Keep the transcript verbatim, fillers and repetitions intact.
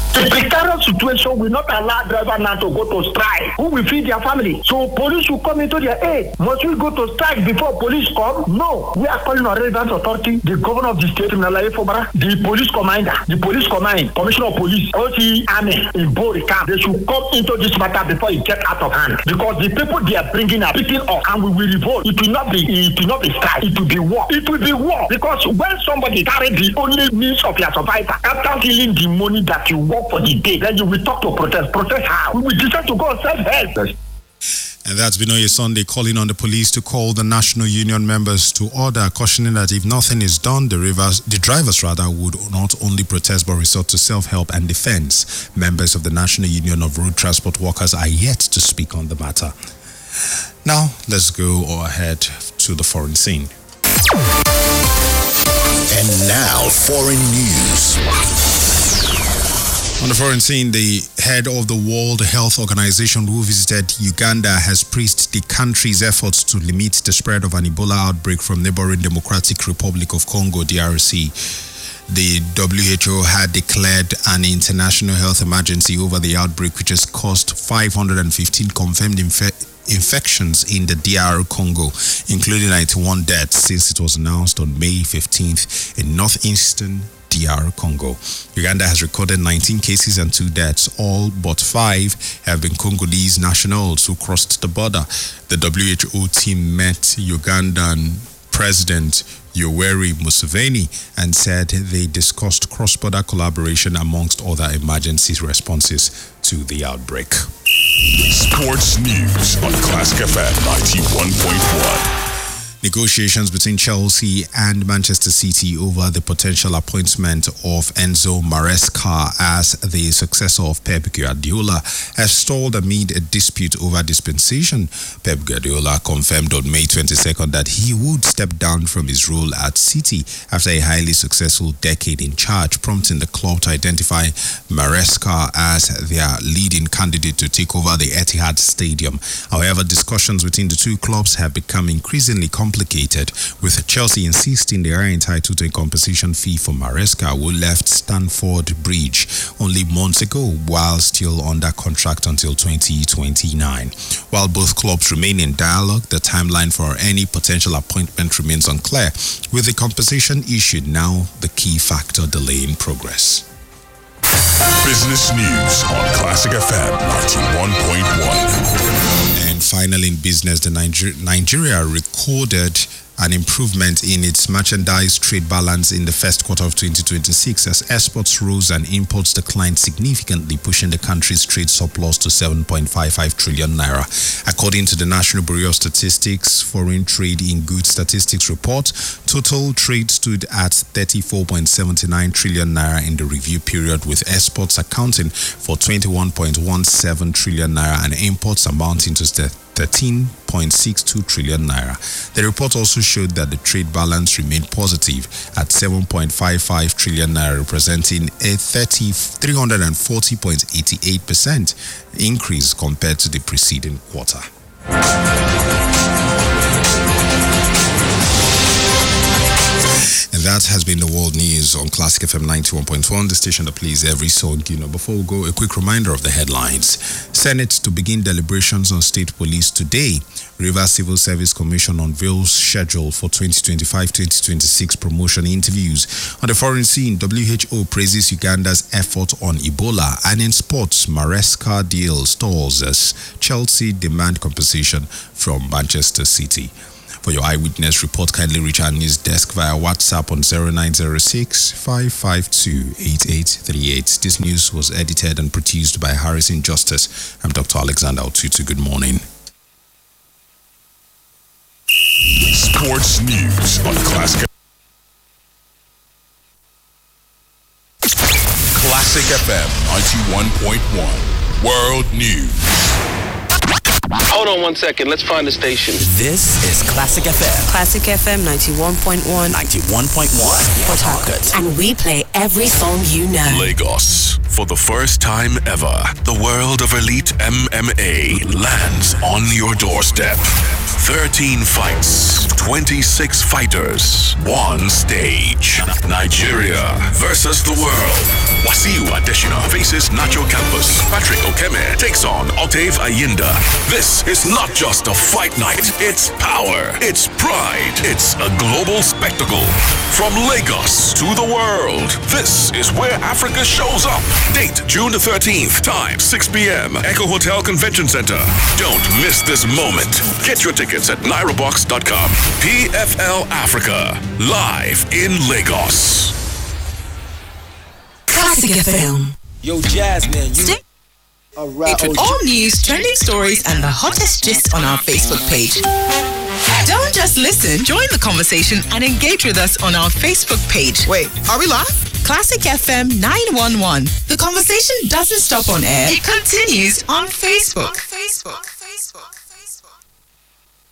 The precarious situation will not allow drivers now to go to strike. Who will feed their family? So police will come into their aid. Must we go to strike before police come? No. We are calling on relevant authority, the governor of the state, the police commander, the police command, commissioner of police, O C Army in Boricam. They should come into this matter before it gets out of hand. Because the people they are bringing are picking up and we will revolt. It will not be, it will not be strike. It will be war. It will be war. Because when somebody carry the only means of your survival, after stealing the money that you work for the day, then you will talk to protest. Protest how? We will decide to go and self-help. And that's Binoye Sunday calling on the police to call the National Union members to order, cautioning that if nothing is done, the, rivers, the drivers rather would not only protest but resort to self-help and defense. Members of the National Union of Road Transport Workers are yet to speak on the matter. Now, let's go ahead to the foreign scene. And now, foreign news. On the foreign scene, the head of the World Health Organization who visited Uganda has praised the country's efforts to limit the spread of an Ebola outbreak from neighboring Democratic Republic of Congo, D R C. The W H O had declared an international health emergency over the outbreak, which has caused five hundred fifteen confirmed infections. infections in the D R Congo, including ninety-one deaths since it was announced on May fifteenth in northeastern D R Congo. Uganda has recorded nineteen cases and two deaths. All but five have been Congolese nationals who crossed the border. The W H O team met Ugandan President Yoweri Museveni and said they discussed cross-border collaboration amongst other emergency responses to the outbreak. Sports news on Classic F M ninety-one point one. Negotiations between Chelsea and Manchester City over the potential appointment of Enzo Maresca as the successor of Pep Guardiola have stalled amid a dispute over dispensation. Pep Guardiola confirmed on May twenty-second that he would step down from his role at City after a highly successful decade in charge, prompting the club to identify Maresca as their leading candidate to take over the Etihad Stadium. However, discussions between the two clubs have become increasingly complicated. Complicated, with Chelsea insisting they are entitled to a compensation fee for Maresca, who left Stamford Bridge only months ago while still under contract until twenty twenty-nine. While both clubs remain in dialogue, the timeline for any potential appointment remains unclear, with the compensation issue now the key factor delaying progress. Business news on Classic F M ninety-one point one. And finally in business, the Niger- Nigeria recorded an improvement in its merchandise trade balance in the first quarter of twenty twenty-six as exports rose and imports declined significantly, pushing the country's trade surplus to seven point five five trillion naira. According to the National Bureau of Statistics Foreign Trade in Goods Statistics Report, total trade stood at thirty-four point seven nine trillion naira in the review period, with exports accounting for twenty-one point one seven trillion naira and imports amounting to thirteen point six two trillion naira. The report also showed that the trade balance remained positive at seven point five five trillion naira, representing a three hundred forty point eight eight percent increase compared to the preceding quarter. And that has been the world news on Classic F M ninety-one point one, the station that plays every song. You know, before we go, a quick reminder of the headlines. Senate to begin deliberations on state police today. Rivers Civil Service Commission unveils schedule for twenty twenty-five to twenty twenty-six promotion interviews. On the foreign scene, W H O praises Uganda's effort on Ebola. And in sports, Maresca deal stalls as Chelsea demand compensation from Manchester City. For your eyewitness report, kindly reach our news desk via WhatsApp on zero nine zero six, five five two, eight eight three eight. This news was edited and produced by Harrison Justice. I'm Doctor Alexander Otutu. Good morning. Sports news on Classic Classic F M ninety-one point one. World News. Hold on one second. Let's find the station. This is Classic F M. Classic F M ninety-one point one. ninety-one point one. Port Harcourt. And we play every song you know. Lagos. For the first time ever, the world of elite M M A lands on your doorstep. thirteen fights, twenty-six fighters, one stage. Nigeria versus the world. Wasi Wasiu Adeshina faces Nacho Campos. Patrick Okeme takes on Octave Ayinda. This is not just a fight night. It's power. It's pride. It's a global spectacle. From Lagos to the world, this is where Africa shows up. Date June the thirteenth. Time six p.m. Echo Hotel Convention Center. Don't miss this moment. Get your tickets at naira box dot com. P F L Africa. Live in Lagos. Classic F M. Yo, Jasmine, you... Stay with all news, trending stories, and the hottest gist on our Facebook page. Don't just listen. Join the conversation and engage with us on our Facebook page. Wait, are we live? Classic F M nine one one. The conversation doesn't stop on air. It continues on Facebook. On Facebook. Facebook.